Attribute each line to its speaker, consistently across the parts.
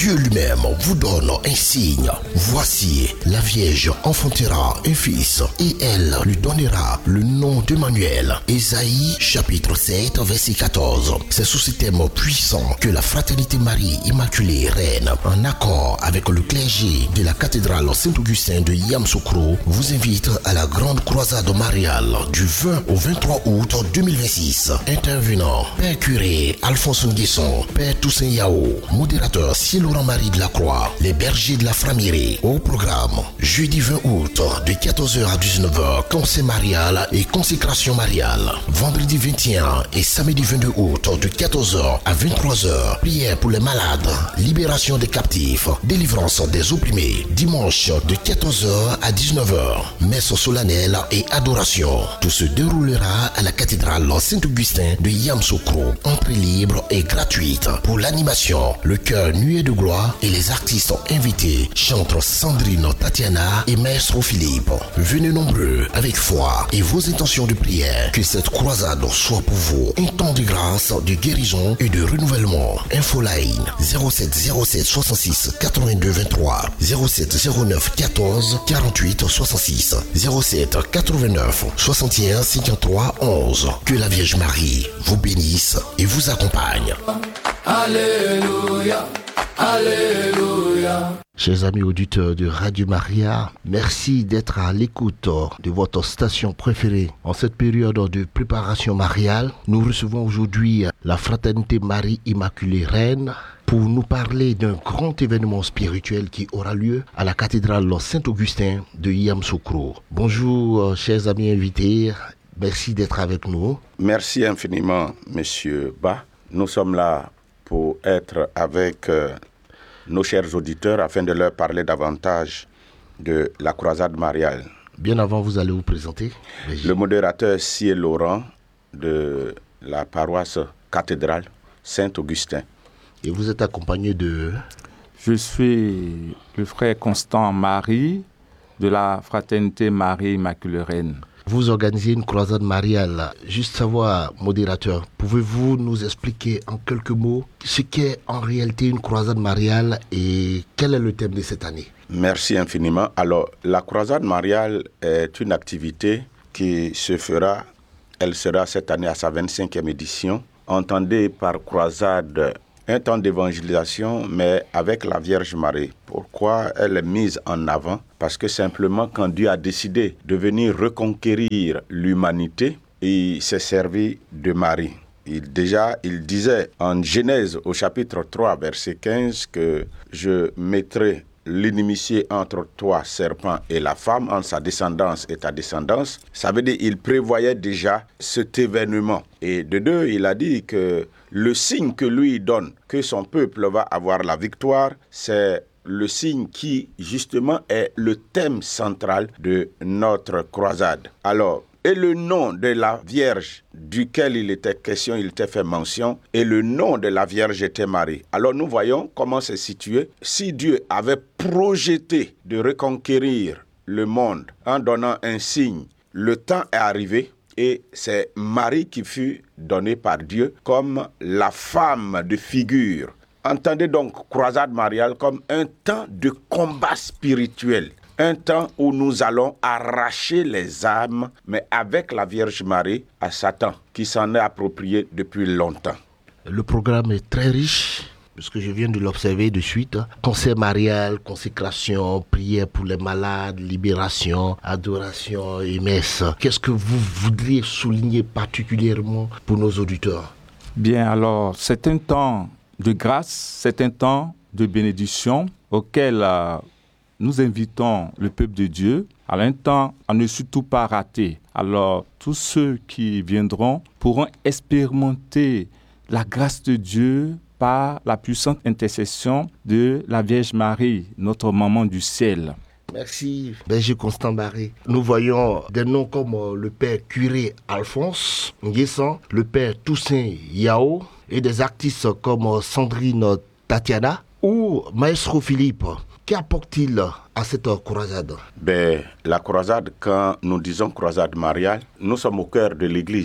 Speaker 1: Dieu lui-même vous donne un signe. Voici, la Vierge enfantera un fils et elle lui donnera le nom d'Emmanuel. Ésaïe chapitre 7 verset 14. C'est sous ce thème puissant que la Fraternité Marie Immaculée Reine, en accord avec le clergé de la cathédrale Saint-Augustin de Yamoussoukro, vous invite à la grande croisade mariale du 20 au 23 août 2026. Intervenant, Père curé Alphonse Nguesson, Père Toussaint Yao, modérateur Ciel-Laurent-Marie de la Croix, les bergers de la Framerie. Au programme, jeudi 20 août, de 14h à 19h, conseil marial et consécration mariale. Vendredi 21 et samedi 22 août, de 14h à 23h, prière pour les malades, libération des captifs, délivrance des opprimés. Dimanche, de 14h à 19h, messe solennelle et adoration. Tout se déroulera à la cathédrale Saint-Augustin de Yamoussoukro. Entrée libre et gratuite. Pour l'animation, le chœur Nuée de gloire et les artistes invités chantent Sandrine Tatiana et Maestro Philippe. Venez nombreux avec foi et vos intentions de prière. Que cette croisade soit pour vous un temps de grâce, de guérison et de renouvellement. Infoline 07 07 66 82 23 07 09 14 48 66 07 89 61 53 11. Que la Vierge Marie vous bénisse et vous accompagne.
Speaker 2: Alléluia, Alléluia.
Speaker 1: Chers amis auditeurs de Radio Maria, merci d'être à l'écoute de votre station préférée. En cette période de préparation mariale, nous recevons aujourd'hui la Fraternité Marie Immaculée Reine pour nous parler d'un grand événement spirituel qui aura lieu à la cathédrale Saint-Augustin de Yamoussoukro. Bonjour chers amis invités, merci d'être avec nous.
Speaker 3: Merci infiniment Monsieur Ba. Nous sommes là pour être avec nos chers auditeurs afin de leur parler davantage de la croisade mariale.
Speaker 1: Bien avant, vous allez vous présenter.
Speaker 3: Le modérateur Ciel-Laurent de la paroisse cathédrale Saint-Augustin.
Speaker 1: Et vous êtes accompagné de...
Speaker 4: Je suis le frère Constant Marie de la Fraternité Marie Immaculée Reine.
Speaker 1: Vous organisez une croisade mariale. Juste savoir, modérateur, pouvez-vous nous expliquer en quelques mots ce qu'est en réalité une croisade mariale et quel est le thème de cette année?
Speaker 3: Merci infiniment. Alors, la croisade mariale est une activité qui se fera, elle sera cette année à sa 25e édition. Entendez par croisade un temps d'évangélisation, mais avec la Vierge Marie. Pourquoi elle est mise en avant? Parce que simplement, quand Dieu a décidé de venir reconquérir l'humanité, il s'est servi de Marie. Il disait en Genèse au chapitre 3, verset 15, que je mettrai l'inimitié entre toi, serpent, et la femme, entre sa descendance et ta descendance. Ça veut dire qu'il prévoyait déjà cet événement. Et de deux, il a dit que le signe que lui donne, que son peuple va avoir la victoire, c'est le signe qui, justement, est le thème central de notre croisade. Alors, et le nom de la Vierge duquel il était question, il était fait mention, et le nom de la Vierge était Marie. Alors nous voyons comment c'est situé. Si Dieu avait projeté de reconquérir le monde en donnant un signe, le temps est arrivé et c'est Marie qui fut donnée par Dieu comme la femme de figure. Entendez donc croisade mariale comme un temps de combat spirituel. Un temps où nous allons arracher les âmes, mais avec la Vierge Marie, à Satan, qui s'en est approprié depuis longtemps.
Speaker 1: Le programme est très riche, puisque je viens de l'observer de suite. Conseil marial, consécration, prière pour les malades, libération, adoration et messe. Qu'est-ce que vous voudriez souligner particulièrement pour nos auditeurs?
Speaker 4: Bien, alors, c'est un temps de grâce, c'est un temps de bénédiction auquel... nous invitons le peuple de Dieu à un temps à ne surtout pas rater. Alors, tous ceux qui viendront pourront expérimenter la grâce de Dieu par la puissante intercession de la Vierge Marie, notre maman du ciel.
Speaker 1: Merci, Berger Constant Marie. Nous voyons des noms comme le père curé Alphonse Nguesson, le père Toussaint Yao et des artistes comme Sandrine Tatiana ou Maestro Philippe. Qu'apporte-t-il à cette croisade?
Speaker 3: La croisade, quand nous disons croisade mariale, nous sommes au cœur de l'Église.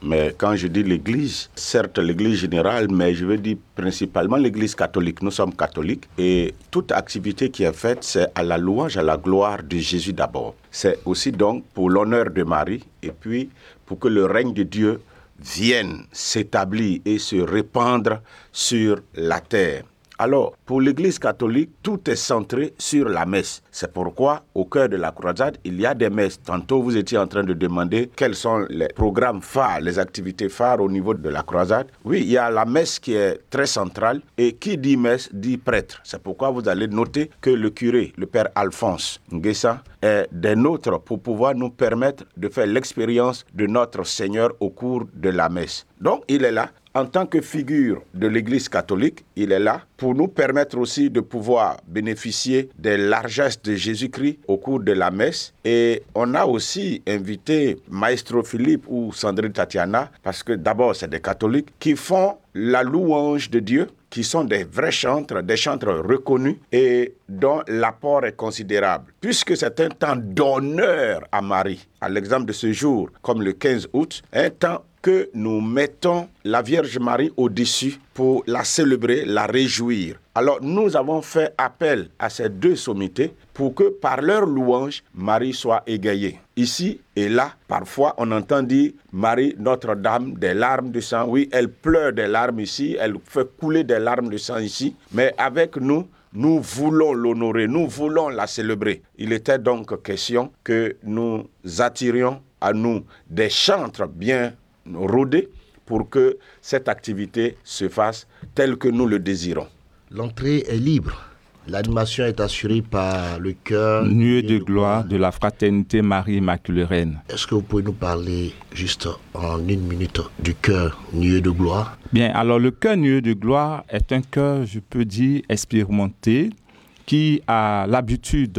Speaker 3: Mais quand je dis l'Église, certes l'Église générale, mais je veux dire principalement l'Église catholique. Nous sommes catholiques et toute activité qui est faite, c'est à la louange, à la gloire de Jésus d'abord. C'est aussi donc pour l'honneur de Marie et puis pour que le règne de Dieu vienne s'établir et se répandre sur la terre. Alors, pour l'Église catholique, tout est centré sur la messe. C'est pourquoi, au cœur de la croisade, il y a des messes. Tantôt, vous étiez en train de demander quels sont les programmes phares, les activités phares au niveau de la croisade. Oui, il y a la messe qui est très centrale et qui dit messe, dit prêtre. C'est pourquoi vous allez noter que le curé, le père Alphonse Nguessa, est des nôtres pour pouvoir nous permettre de faire l'expérience de notre Seigneur au cours de la messe. Donc, il est là. En tant que figure de l'Église catholique, il est là pour nous permettre aussi de pouvoir bénéficier des largesses de Jésus-Christ au cours de la messe. Et on a aussi invité Maestro Philippe ou Sandrine Tatiana, parce que d'abord, c'est des catholiques qui font la louange de Dieu, qui sont des vrais chantres, des chantres reconnus et dont l'apport est considérable. Puisque c'est un temps d'honneur à Marie, à l'exemple de ce jour, comme le 15 août, un temps que nous mettons la Vierge Marie au-dessus pour la célébrer, la réjouir. Alors nous avons fait appel à ces deux sommités pour que par leur louange, Marie soit égayée. Ici et là, parfois on entend dire Marie, Notre-Dame, des larmes de sang. Oui, elle pleure des larmes ici, elle fait couler des larmes de sang ici, mais avec nous, nous voulons l'honorer, nous voulons la célébrer. Il était donc question que nous attirions à nous des chantres bien rodés pour que cette activité se fasse telle que nous le désirons.
Speaker 1: L'entrée est libre. L'animation est assurée par le chœur
Speaker 4: Nuée de gloire de la Fraternité Marie Immaculée Reine.
Speaker 1: Est-ce que vous pouvez nous parler juste en une minute du chœur Nuée de gloire?
Speaker 4: Bien, alors le chœur Nuée de gloire est un chœur, je peux dire, expérimenté, qui a l'habitude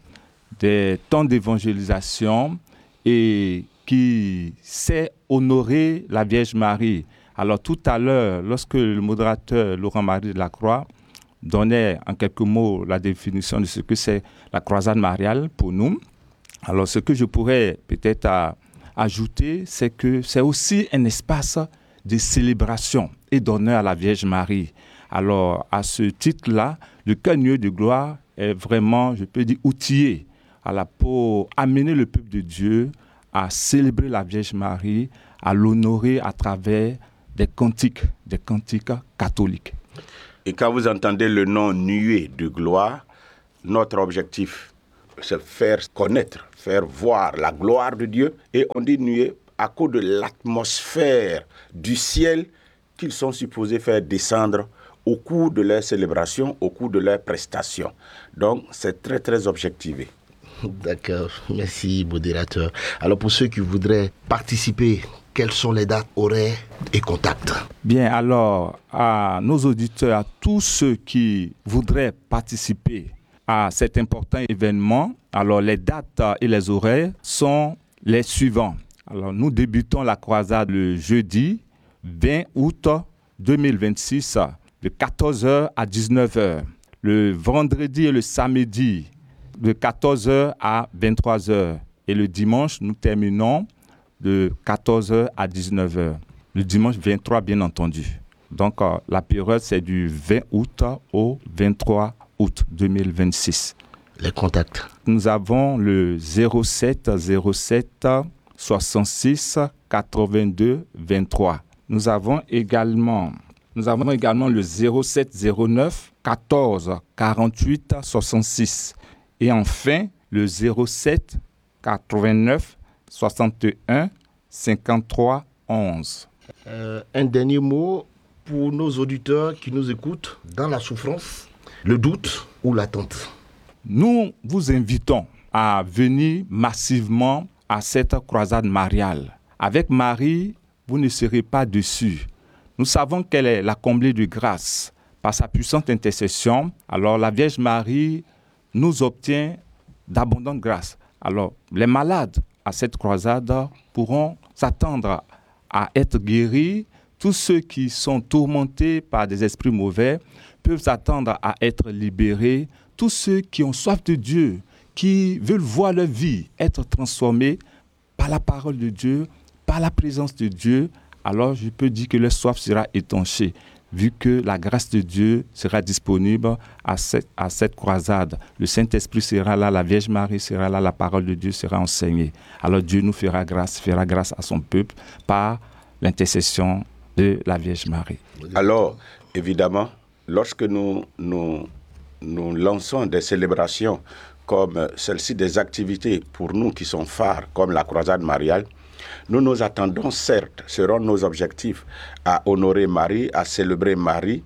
Speaker 4: des temps d'évangélisation et qui sait honorer la Vierge Marie. Alors tout à l'heure, lorsque le modérateur Laurent-Marie Delacroix donnait en quelques mots la définition de ce que c'est la croisade mariale pour nous, alors ce que je pourrais peut-être ajouter, c'est que c'est aussi un espace de célébration et d'honneur à la Vierge Marie. Alors à ce titre-là, le chœur Nuée de gloire est vraiment, je peux dire, outillé pour amener le peuple de Dieu à célébrer la Vierge Marie, à l'honorer à travers des cantiques catholiques.
Speaker 3: Et quand vous entendez le nom Nuée de gloire, notre objectif, c'est faire connaître, faire voir la gloire de Dieu. Et on dit nuée à cause de l'atmosphère du ciel qu'ils sont supposés faire descendre au cours de leur célébration, au cours de leur prestation. Donc, c'est très, très objectivé.
Speaker 1: D'accord, merci modérateur. Alors pour ceux qui voudraient participer, quelles sont les dates, horaires et contacts?
Speaker 4: Bien, alors à nos auditeurs, à tous ceux qui voudraient participer à cet important événement, alors les dates et les horaires sont les suivants. Alors nous débutons la croisade le jeudi 20 août 2026 de 14h à 19h. Le vendredi et le samedi de 14h à 23h. Et le dimanche, nous terminons de 14h à 19h. Le dimanche 23, bien entendu. Donc, la période, c'est du 20 août au 23 août 2026.
Speaker 1: Les contacts.
Speaker 4: Nous avons le 07 66 82 23. Nous avons également le 07 09 14 48 66. Et enfin, le 07 89 61 53 11.
Speaker 1: Un dernier mot pour nos auditeurs qui nous écoutent dans la souffrance, le doute ou l'attente.
Speaker 4: Nous vous invitons à venir massivement à cette croisade mariale. Avec Marie, vous ne serez pas déçus. Nous savons qu'elle est la comblée de grâce. Par sa puissante intercession, alors la Vierge Marie nous obtient d'abondantes grâces. Alors, les malades à cette croisade pourront s'attendre à être guéris. Tous ceux qui sont tourmentés par des esprits mauvais peuvent s'attendre à être libérés. Tous ceux qui ont soif de Dieu, qui veulent voir leur vie être transformée par la parole de Dieu, par la présence de Dieu, alors je peux dire que leur soif sera étanchée, vu que la grâce de Dieu sera disponible à cette croisade. Le Saint-Esprit sera là, la Vierge Marie sera là, la parole de Dieu sera enseignée. Alors Dieu nous fera grâce à son peuple par l'intercession de la Vierge Marie.
Speaker 3: Alors, évidemment, lorsque nous lançons des célébrations comme celle-ci, des activités pour nous qui sont phares, comme la croisade mariale, nous attendons, certes, seront nos objectifs, à honorer Marie, à célébrer Marie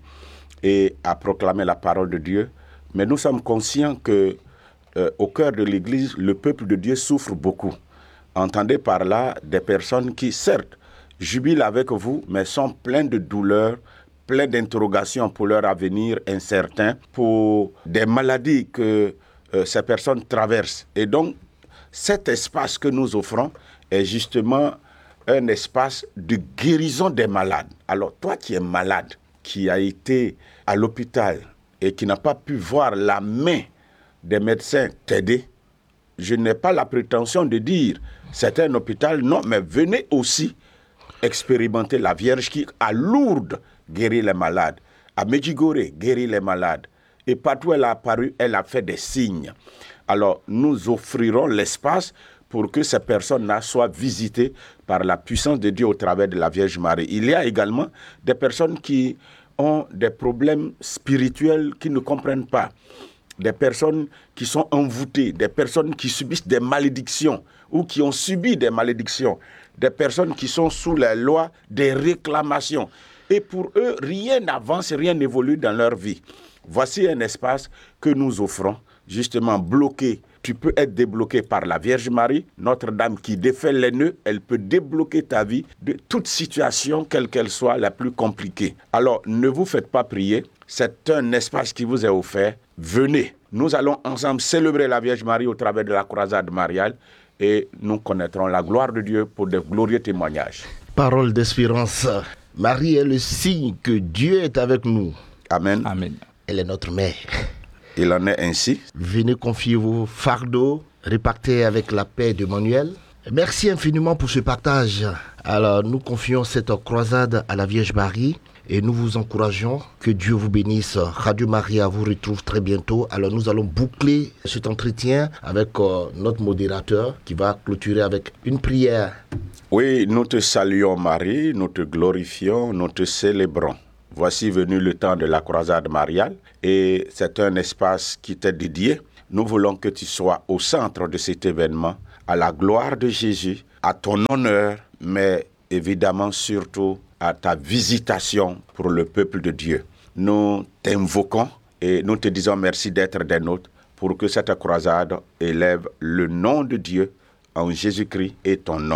Speaker 3: et à proclamer la parole de Dieu. Mais nous sommes conscients que au cœur de l'Église, le peuple de Dieu souffre beaucoup. Entendez par là des personnes qui, certes, jubilent avec vous, mais sont pleines de douleurs, pleines d'interrogations pour leur avenir incertain, pour des maladies que ces personnes traversent. Et donc, cet espace que nous offrons est justement un espace de guérison des malades. Alors, toi qui es malade, qui a été à l'hôpital et qui n'a pas pu voir la main des médecins t'aider, je n'ai pas la prétention de dire c'est un hôpital, non, mais venez aussi expérimenter la Vierge qui, à Lourdes, guérit les malades, à Medjugorje, guérit les malades. Et partout où elle a apparu, elle a fait des signes. Alors, nous offrirons l'espace pour que ces personnes-là soient visitées par la puissance de Dieu au travers de la Vierge Marie. Il y a également des personnes qui ont des problèmes spirituels qu'ils ne comprennent pas, des personnes qui sont envoûtées, des personnes qui subissent des malédictions ou qui ont subi des malédictions, des personnes qui sont sous la loi des réclamations. Et pour eux, rien n'avance, rien n'évolue dans leur vie. Voici un espace que nous offrons, justement bloqué. Tu peux être débloqué par la Vierge Marie, Notre-Dame qui défait les nœuds. Elle peut débloquer ta vie de toute situation, quelle qu'elle soit, la plus compliquée. Alors, ne vous faites pas prier. C'est un espace qui vous est offert. Venez. Nous allons ensemble célébrer la Vierge Marie au travers de la croisade mariale et nous connaîtrons la gloire de Dieu pour de glorieux témoignages.
Speaker 1: Parole d'espérance. Marie est le signe que Dieu est avec nous.
Speaker 3: Amen.
Speaker 4: Amen.
Speaker 1: Elle est notre mère.
Speaker 3: Il en est ainsi.
Speaker 1: Venez confier vos fardeaux, repartez avec la paix d'Emmanuel. Merci infiniment pour ce partage. Alors, nous confions cette croisade à la Vierge Marie et nous vous encourageons. Que Dieu vous bénisse. Radio Maria vous retrouve très bientôt. Alors, nous allons boucler cet entretien avec notre modérateur qui va clôturer avec une prière.
Speaker 3: Oui, nous te saluons Marie, nous te glorifions, nous te célébrons. Voici venu le temps de la croisade mariale et c'est un espace qui t'est dédié. Nous voulons que tu sois au centre de cet événement, à la gloire de Jésus, à ton honneur, mais évidemment surtout à ta visitation pour le peuple de Dieu. Nous t'invoquons et nous te disons merci d'être des nôtres pour que cette croisade élève le nom de Dieu en Jésus-Christ et ton nom.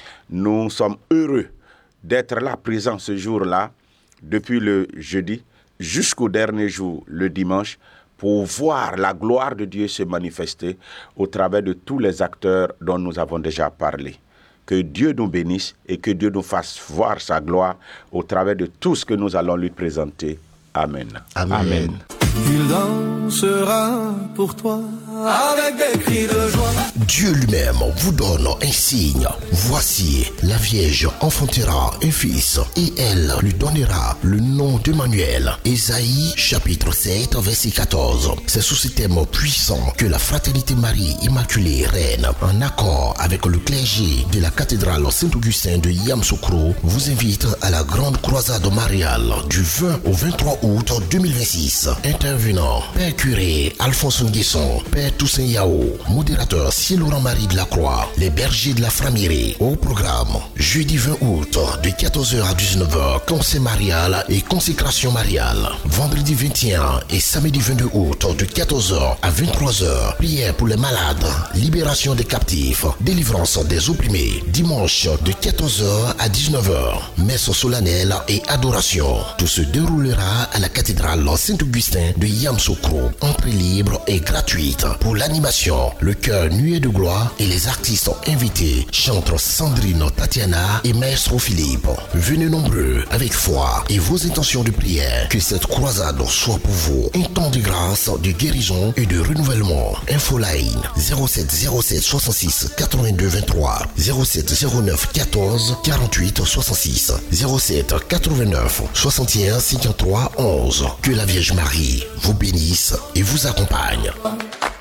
Speaker 3: Nous sommes heureux d'être là présents ce jour-là, depuis le jeudi jusqu'au dernier jour, le dimanche, pour voir la gloire de Dieu se manifester au travers de tous les acteurs dont nous avons déjà parlé. Que Dieu nous bénisse et que Dieu nous fasse voir sa gloire au travers de tout ce que nous allons lui présenter. Amen.
Speaker 1: Amen.
Speaker 3: Amen.
Speaker 2: Il dansera pour toi avec des cris de joie.
Speaker 1: Dieu lui-même vous donne un signe. Voici, la Vierge enfantera un fils et elle lui donnera le nom d'Emmanuel. Ésaïe chapitre 7 verset 14. C'est sous ce thème puissant que la Fraternité Marie Immaculée Reine, en accord avec le clergé de la cathédrale Saint-Augustin de Yamoussoukro, vous invite à la grande croisade mariale du 20 au 23 août 2026. Intervenant, Père curé Alphonse Nguesson, Père Toussaint Yao, modérateur Ciel-Laurent Marie de la Croix, les bergers de la Framerie. Au programme, jeudi 20 août, de 14h à 19h, conseil marial et consécration mariale. Vendredi 21 et samedi 22 août, de 14h à 23h, prière pour les malades, libération des captifs, délivrance des opprimés. Dimanche, de 14h à 19h, messe solennelle et adoration. Tout se déroulera à la cathédrale Saint-Augustin de Yamoussoukro. Entrée libre et gratuite. Pour l'animation, le chœur Nuée de gloire et les artistes invités chantent Sandrine Tatiana et Maestro Philippe. Venez nombreux avec foi et vos intentions de prière. Que cette croisade soit pour vous un temps de grâce, de guérison et de renouvellement. Infoline 07 07 66 82 23 07 09 14 48 66 07 89 61 53 11. Que la Vierge Marie vous bénisse et vous accompagne.